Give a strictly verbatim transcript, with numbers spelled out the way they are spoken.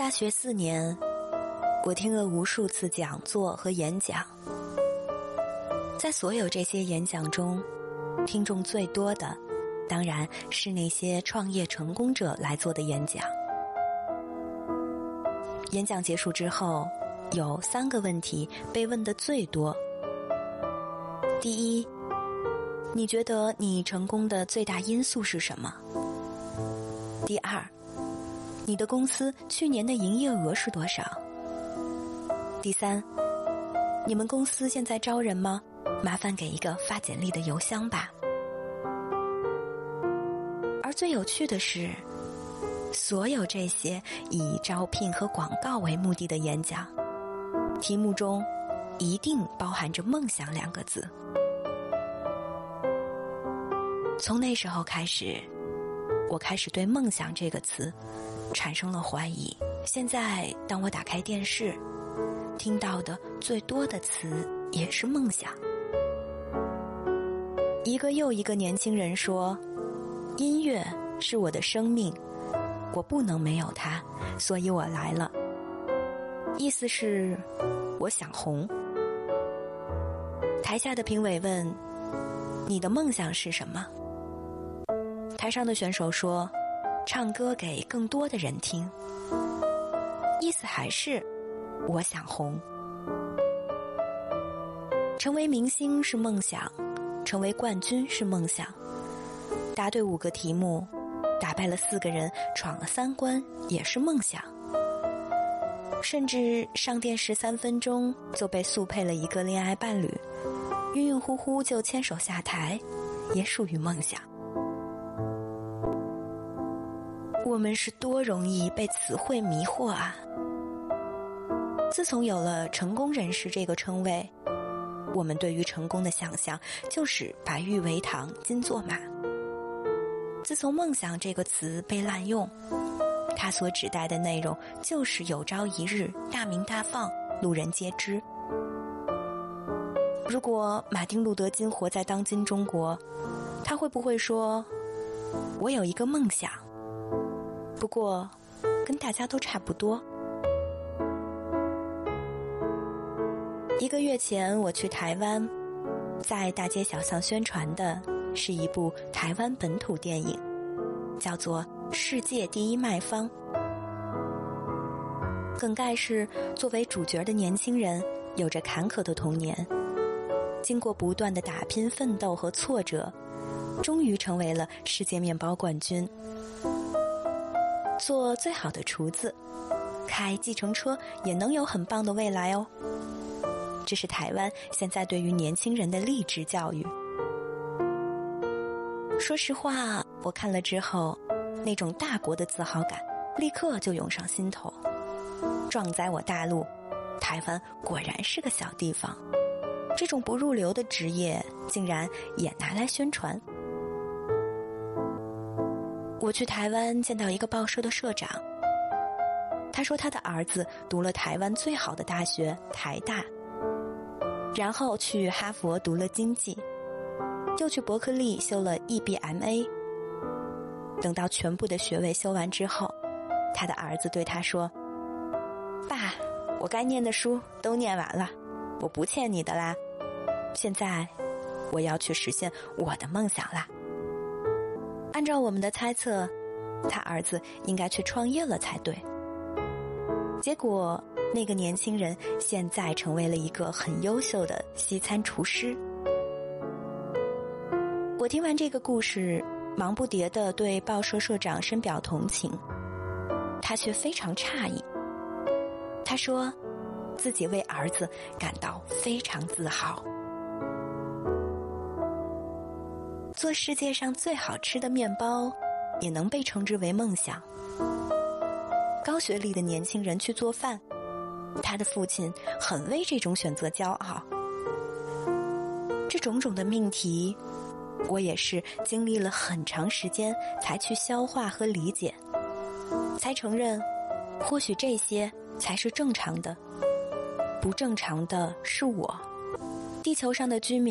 大学四年，我听了无数次讲座和演讲，在所有这些演讲中，听众最多的当然是那些创业成功者来做的演讲。演讲结束之后，有三个问题被问得最多。第一，你觉得你成功的最大因素是什么？第二，你的公司去年的营业额是多少？第三，你们公司现在招人吗？麻烦给一个发简历的邮箱吧。而最有趣的是，所有这些以招聘和广告为目的的演讲，题目中一定包含着梦想两个字。从那时候开始，我开始对梦想这个词产生了怀疑。现在当我打开电视，听到的最多的词也是梦想。一个又一个年轻人说，音乐是我的生命，我不能没有它，所以我来了。意思是我想红。台下的评委问，你的梦想是什么？台上的选手说，唱歌给更多的人听。意思还是我想红。成为明星是梦想，成为冠军是梦想。答对五个题目，打败了四个人，闯了三关也是梦想。甚至上电视三分钟就被速配了一个恋爱伴侣，晕晕乎乎就牵手下台，也属于梦想。我们是多容易被词汇迷惑啊！自从有了成功人士这个称谓，我们对于成功的想象就是白玉为堂，金作马。自从梦想这个词被滥用，它所指代的内容就是有朝一日大名大放，路人皆知。如果马丁路德金活在当今中国，他会不会说，我有一个梦想，不过跟大家都差不多。一个月前我去台湾，在大街小巷宣传的是一部台湾本土电影，叫做《世界第一卖方》。梗概是，作为主角的年轻人有着坎坷的童年，经过不断的打拼奋斗和挫折，终于成为了世界面包冠军。做最好的厨子，开计程车也能有很棒的未来哦。这是台湾现在对于年轻人的励志教育。说实话，我看了之后，那种大国的自豪感立刻就涌上心头。壮哉我大陆，台湾果然是个小地方，这种不入流的职业竟然也拿来宣传。我去台湾见到一个报社的社长，他说他的儿子读了台湾最好的大学台大，然后去哈佛读了经济，又去伯克利修了 E B M A。 等到全部的学位修完之后，他的儿子对他说，爸，我该念的书都念完了，我不欠你的啦，现在我要去实现我的梦想啦。按照我们的猜测，他儿子应该去创业了才对。结果那个年轻人现在成为了一个很优秀的西餐厨师。我听完这个故事，忙不迭地对报社社长深表同情，他却非常诧异。他说自己为儿子感到非常自豪。做世界上最好吃的面包也能被称之为梦想。高学历的年轻人去做饭，他的父亲很为这种选择骄傲。这种种的命题，我也是经历了很长时间才去消化和理解，才承认或许这些才是正常的，不正常的是我。地球上的居民